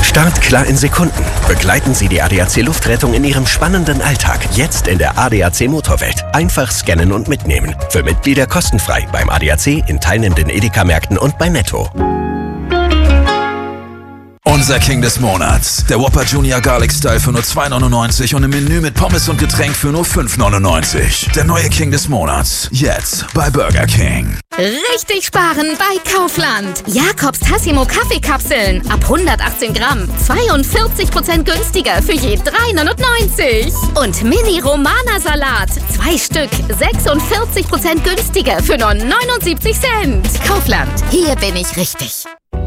Startklar in Sekunden. Begleiten Sie die ADAC Luftrettung in Ihrem spannenden Alltag. Jetzt in der ADAC Motorwelt. Einfach scannen und mitnehmen. Für Mitglieder kostenfrei beim ADAC, in teilnehmenden Edeka-Märkten und bei Netto. Unser King des Monats. Der Whopper Junior Garlic Style für nur 2,99 und im Menü mit Pommes und Getränk für nur 5,99. Der neue King des Monats. Jetzt bei Burger King. Richtig sparen bei Kaufland. Jakobs Tassimo Kaffeekapseln. Ab 118 Gramm. 42% günstiger für je 3,99. Und Mini Romana Salat. 2 Stück. 46% günstiger für nur 79 Cent. Kaufland. Hier bin ich richtig.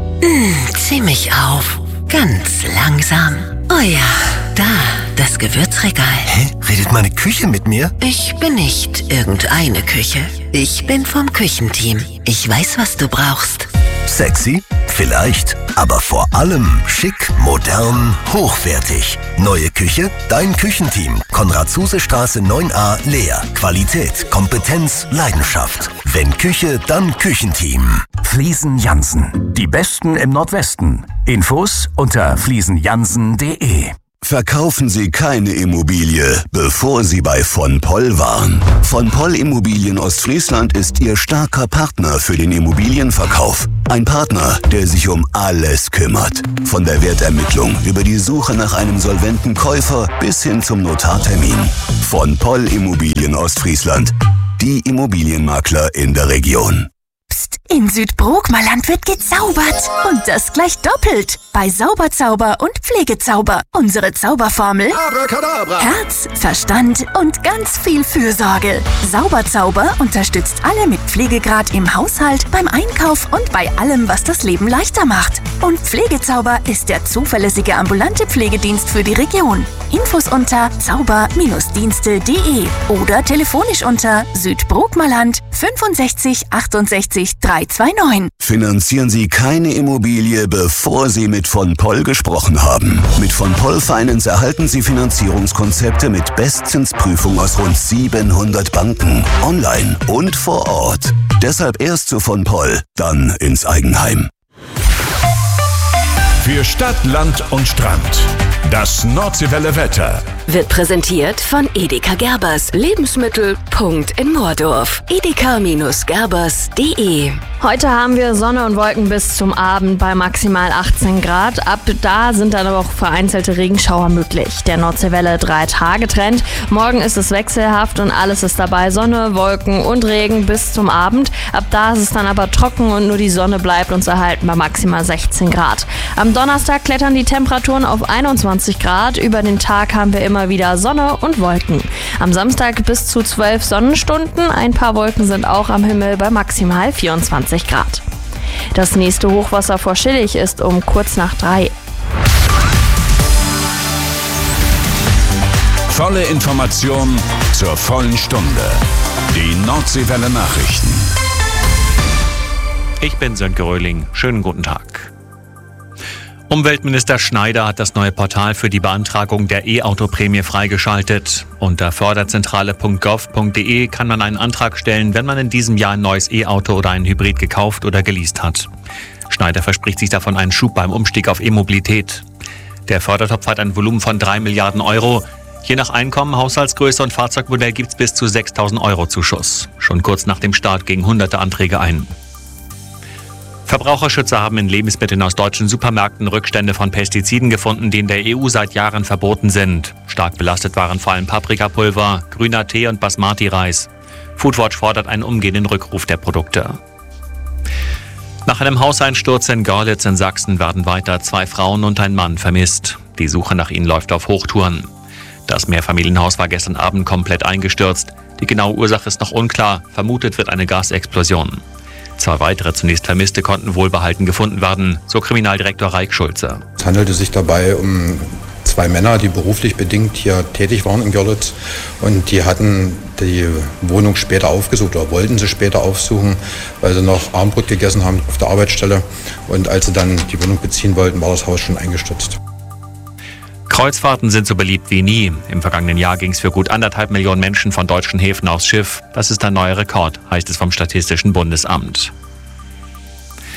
Zieh mich auf. Ganz langsam. Oh ja, da, das Gewürzregal. Hä? Redet meine Küche mit mir? Ich bin nicht irgendeine Küche. Ich bin vom Küchenteam. Ich weiß, was du brauchst. Sexy? Vielleicht. Aber vor allem schick, modern, hochwertig. Neue Küche? Dein Küchenteam. Konrad-Zuse-Straße 9a, Leer. Qualität, Kompetenz, Leidenschaft. Wenn Küche, dann Küchenteam. Fliesen Jansen. Die Besten im Nordwesten. Infos unter fliesenjansen.de. Verkaufen Sie keine Immobilie, bevor Sie bei von Poll waren. Von Poll Immobilien Ostfriesland ist Ihr starker Partner für den Immobilienverkauf. Ein Partner, der sich um alles kümmert. Von der Wertermittlung über die Suche nach einem solventen Käufer bis hin zum Notartermin. Von Poll Immobilien Ostfriesland. Die Immobilienmakler in der Region. Psst, in Südbrookmerland wird gezaubert. Und das gleich doppelt. Bei Sauberzauber und Pflegezauber. Unsere Zauberformel: Abracadabra. Herz, Verstand und ganz viel Fürsorge. Sauberzauber unterstützt alle mit Pflegegrad im Haushalt, beim Einkauf und bei allem, was das Leben leichter macht. Und Pflegezauber ist der zuverlässige ambulante Pflegedienst für die Region. Infos unter zauber-dienste.de oder telefonisch unter Südbrookmerland 65 68 329. Finanzieren Sie keine Immobilie, bevor Sie mit von Poll gesprochen haben. Mit von Poll Finance erhalten Sie Finanzierungskonzepte mit Bestzinsprüfung aus rund 700 Banken, online und vor Ort. Deshalb erst zu von Poll, dann ins Eigenheim. Für Stadt, Land und Strand. Das Nordseewelle Wetter wird präsentiert von Edeka Gerbers. Lebensmittel. In Moordorf. edeka-gerbers.de. Heute haben wir Sonne und Wolken bis zum Abend bei maximal 18 Grad. Ab da sind dann aber auch vereinzelte Regenschauer möglich. Der Nordseewelle 3-Tage-Trend. Morgen ist es wechselhaft und alles ist dabei. Sonne, Wolken und Regen bis zum Abend. Ab da ist es dann aber trocken und nur die Sonne bleibt uns erhalten bei maximal 16 Grad. Am Donnerstag klettern die Temperaturen auf 21 Grad. Über den Tag haben wir immer wieder Sonne und Wolken. Am Samstag bis zu 12 Sonnenstunden. Ein paar Wolken sind auch am Himmel bei maximal 24 Grad. Das nächste Hochwasser vor Schillig ist um kurz nach 3. Volle Information zur vollen Stunde. Die Nordseewelle Nachrichten. Ich bin Sönke Röhling. Schönen guten Tag. Umweltminister Schneider hat das neue Portal für die Beantragung der E-Auto-Prämie freigeschaltet. Unter förderzentrale.gov.de kann man einen Antrag stellen, wenn man in diesem Jahr ein neues E-Auto oder einen Hybrid gekauft oder geleast hat. Schneider verspricht sich davon einen Schub beim Umstieg auf E-Mobilität. Der Fördertopf hat ein Volumen von 3 Milliarden Euro. Je nach Einkommen, Haushaltsgröße und Fahrzeugmodell gibt es bis zu 6.000 Euro Zuschuss. Schon kurz nach dem Start gingen hunderte Anträge ein. Verbraucherschützer haben in Lebensmitteln aus deutschen Supermärkten Rückstände von Pestiziden gefunden, die in der EU seit Jahren verboten sind. Stark belastet waren vor allem Paprikapulver, grüner Tee und Basmati-Reis. Foodwatch fordert einen umgehenden Rückruf der Produkte. Nach einem Hauseinsturz in Görlitz in Sachsen werden weiter 2 Frauen und ein Mann vermisst. Die Suche nach ihnen läuft auf Hochtouren. Das Mehrfamilienhaus war gestern Abend komplett eingestürzt. Die genaue Ursache ist noch unklar. Vermutet wird eine Gasexplosion. 2 weitere zunächst Vermisste konnten wohlbehalten gefunden werden, so Kriminaldirektor Raik Schulze. Es handelte sich dabei um 2 Männer, die beruflich bedingt hier tätig waren in Görlitz, und die hatten die Wohnung später aufgesucht oder wollten sie später aufsuchen, weil sie noch Abendbrot gegessen haben auf der Arbeitsstelle, und als sie dann die Wohnung beziehen wollten, war das Haus schon eingestürzt. Kreuzfahrten sind so beliebt wie nie. Im vergangenen Jahr ging es für gut 1,5 Millionen Menschen von deutschen Häfen aufs Schiff. Das ist ein neuer Rekord, heißt es vom Statistischen Bundesamt.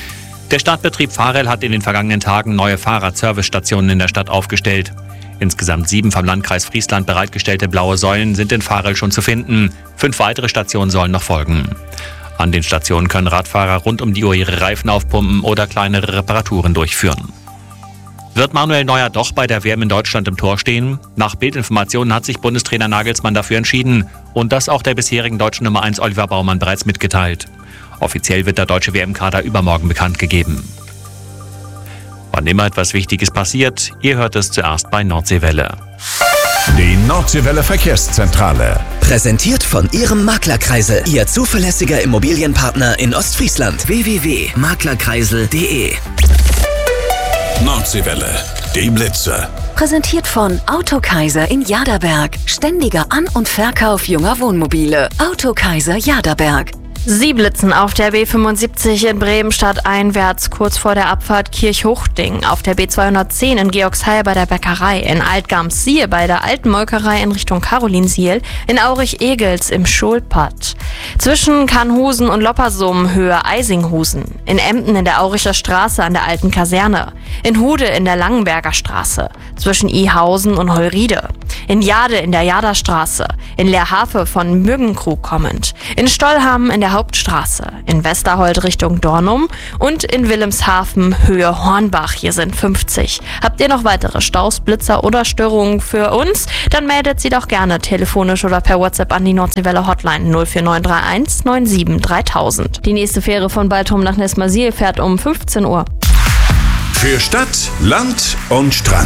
Der Stadtbetrieb Fahrel hat in den vergangenen Tagen neue Fahrradservicestationen in der Stadt aufgestellt. Insgesamt 7 vom Landkreis Friesland bereitgestellte blaue Säulen sind in Fahrel schon zu finden. 5 weitere Stationen sollen noch folgen. An den Stationen können Radfahrer rund um die Uhr ihre Reifen aufpumpen oder kleinere Reparaturen durchführen. Wird Manuel Neuer doch bei der WM in Deutschland im Tor stehen? Nach Bildinformationen hat sich Bundestrainer Nagelsmann dafür entschieden und das auch der bisherigen deutschen Nummer 1 Oliver Baumann bereits mitgeteilt. Offiziell wird der deutsche WM-Kader übermorgen bekannt gegeben. Wann immer etwas Wichtiges passiert, ihr hört es zuerst bei Nordseewelle. Die Nordseewelle Verkehrszentrale. Präsentiert von Ihrem Maklerkreisel, Ihr zuverlässiger Immobilienpartner in Ostfriesland. www.maklerkreisel.de. Nordseewelle, die Blitze. Präsentiert von Autokaiser in Jaderberg. Ständiger An- und Verkauf junger Wohnmobile. Autokaiser Jaderberg. Sie blitzen auf der B75 in Bremen stadteinwärts, kurz vor der Abfahrt Kirchhuchting, auf der B210 in Georgsheil bei der Bäckerei, in Altgams-Siehe bei der Alten Molkerei in Richtung Karolinsiel, in Aurich-Egels im Schulpott, zwischen Kannhusen und Loppersum Höhe Eisinghusen, in Emden in der Auricher Straße an der Alten Kaserne, in Hude in der Langenberger Straße, zwischen Ihausen und Heuride, in Jade in der Jaderstraße, in Leerhafe von Müggenkrug kommend, in Stollham in der Hauptstraße, in Westerhold Richtung Dornum und in Wilhelmshaven Höhe Hornbach. Hier sind 50. Habt ihr noch weitere Staus, Blitzer oder Störungen für uns? Dann meldet sie doch gerne telefonisch oder per WhatsApp an die Nordseewelle Hotline 04931 97 3000. Die nächste Fähre von Baltrum nach Nesmasil fährt um 15 Uhr. Für Stadt, Land und Strand.